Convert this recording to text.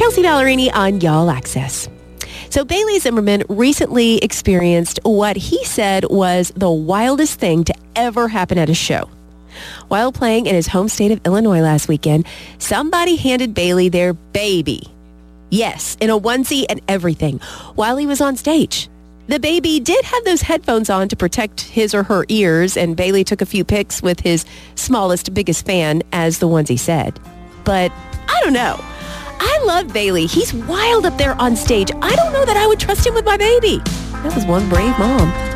Kelsey Ballerini on Y'all Access. So Bailey Zimmerman recently experienced what he said was the wildest thing to ever happen at a show. While playing in his home state of Illinois last weekend, somebody handed Bailey their baby. Yes, in a onesie and everything, while he was on stage. The baby did have those headphones on to protect his or her ears, and Bailey took a few pics with his smallest, biggest fan, as the onesie said. But I don't know. I love Bailey. He's wild up there on stage. I don't know that I would trust him with my baby. That was one brave mom.